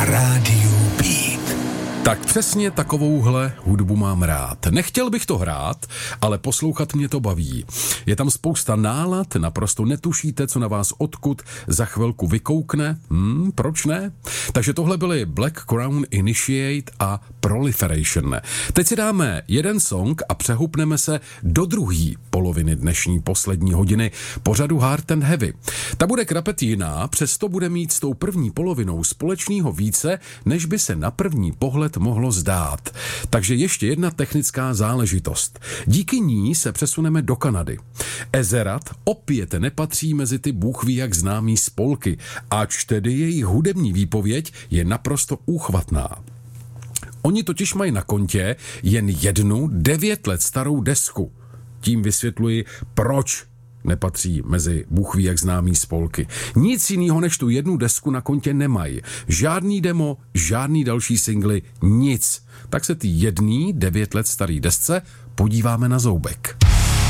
Rádiu Beat. Tak přesně takovouhle hudbu mám rád. Nechtěl bych to hrát, ale poslouchat mě to baví. Je tam spousta nálad, naprosto netušíte, co na vás odkud za chvilku vykoukne. Proč ne? Takže tohle byly Black Crown Initiate a Proliferation. Teď si dáme jeden song a přehupneme se do druhé poloviny dnešní poslední hodiny pořadu Hard and Heavy. Ta bude krapet jiná, přesto bude mít s tou první polovinou společného více, než by se na první pohled mohlo zdát. Takže ještě jedna technická záležitost. Díky ní se přesuneme do Kanady. Ezerat opět nepatří mezi ty bůhví jak známý spolky, ač tedy jejich hudební výpověď je naprosto úchvatná. Oni totiž mají na kontě jen jednu 9 let starou desku. Tím vysvětluji, proč nepatří mezi bůhví jak známý spolky. Nic jiného než tu jednu desku na kontě nemají. Žádný demo, žádný další singly, nic. Tak se ty jedný 9 let starý desce podíváme na zoubek.